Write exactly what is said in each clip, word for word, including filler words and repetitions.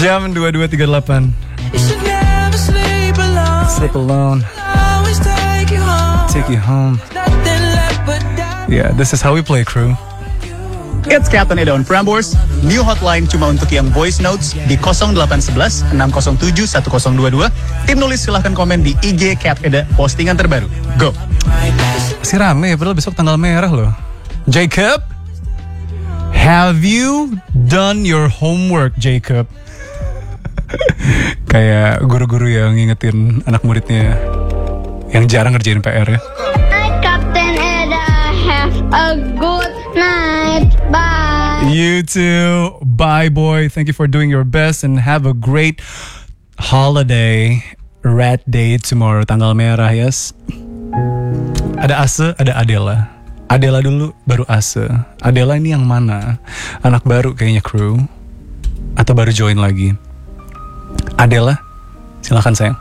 Jam dua dua tiga delapan. Sleep alone. Take you home. Yeah, this is how we play, crew. It's Captain Eda on Prambors. New hotline cuma untuk yang voice notes di nol delapan satu satu enam nol tujuh satu nol dua dua. Tim nulis silahkan komen di I G Cap Eda postingan terbaru. Go. Masih rame ya, padahal besok tanggal merah loh. Jacob, have you done your homework, Jacob? Kayak guru-guru yang ngingetin anak muridnya yang jarang ngerjain P R ya. Night, Captain Eda. Have a good night. Bye. You too. Bye, boy. Thank you for doing your best and have a great holiday. Red Day tomorrow, tanggal merah, yes. Ada Ase, ada Adela. Adela dulu, baru Ase. Adela ini yang mana? Anak baru kayaknya, crew. Atau baru join lagi? Adela, silakan sayang.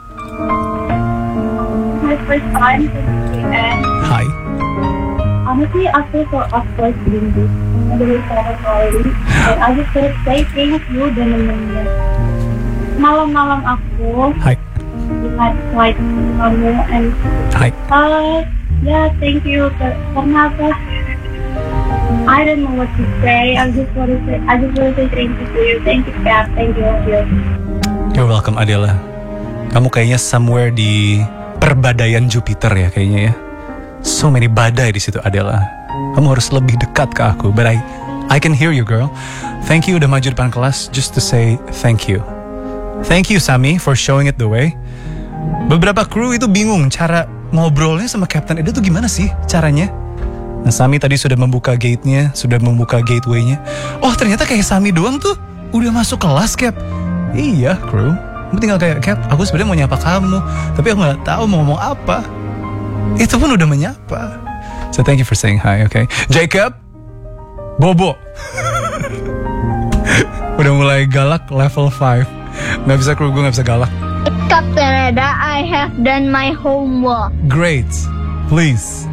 My first time to and Hi. honestly I feel so awkward doing this. I really started already. And I just want to say thank you dan nemenin malam-malam aku. Hi. Lihat like kamu and Hi. uh yeah thank you karena apa? I don't know what to say. I just want to say I just want to say thank you to you. Thank you, Cap. Thank you, love you. You're welcome, Adela. Kamu kayaknya somewhere di perbadaian Jupiter ya kayaknya ya. So many badai di situ, Adela. Kamu harus lebih dekat ke aku. But I, I can hear you, girl. Thank you udah maju depan kelas just to say thank you. Thank you, Sami, for showing it the way. Beberapa kru itu bingung cara ngobrolnya sama Captain Eda tuh gimana sih caranya. Nah, Sami tadi sudah membuka gate-nya, sudah membuka gateway-nya. Oh, ternyata kayak Sami doang tuh udah masuk kelas, Cap. Iya, kru. Kamu tinggal kayak, Cap, aku sebenarnya mau nyapa kamu, tapi aku nggak tahu mau ngomong apa. Itu pun udah menyapa. So thank you for saying hi, okay? Jacob, Bobo. Udah mulai galak level five. Nggak bisa, kru, gue nggak bisa galak. Captain Eda, I have done my homework. Great, please.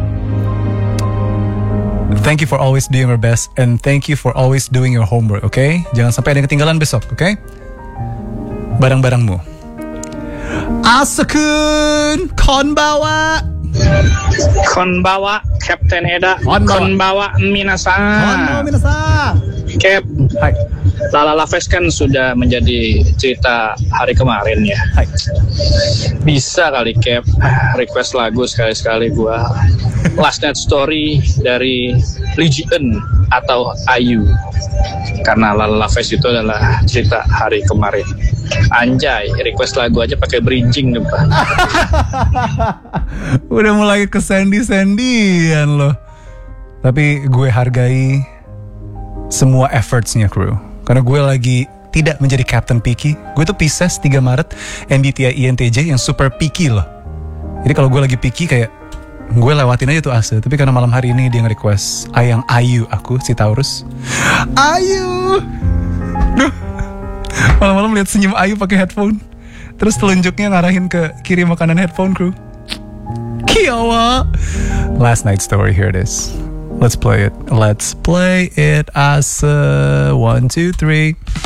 Thank you for always doing your best and thank you for always doing your homework, okay? Jangan sampai ada yang ketinggalan besok, okay? Barang-barangmu. Asakun konbawa. Konbawa, Captain Eda. Konbawa. Konbawa minasan. Konbawa minasan. Cap, Hai. Lala Fest kan sudah menjadi cerita hari kemarin ya. Hai. Bisa kali Cap request lagu sekali-sekali gua. Last Night Story dari Legion atau Ayu. Karena Lala Fest itu adalah cerita hari kemarin. Anjay, request lagu aja pakai bridging depan. Udah mulai ke Sandy-Sandyan loh. Tapi gue hargai semua effortsnya, crew. Karena gue lagi tidak menjadi Captain Picky. Gue tuh Pisces tiga Maret M B T I I N T J yang super picky loh. Jadi kalau gue lagi picky kayak gue lewatin aja tuh Ase. Tapi karena malam hari ini dia nge-request Ayang Ayu aku, si Taurus. Ayu. Duh. Malam-malam lihat senyum Ayu pakai headphone. Terus telunjuknya ngarahin ke kiri makanan headphone, crew. Kiawa. Last Night Story, here it is. Let's play it. Let's play it as uh, one, two, three.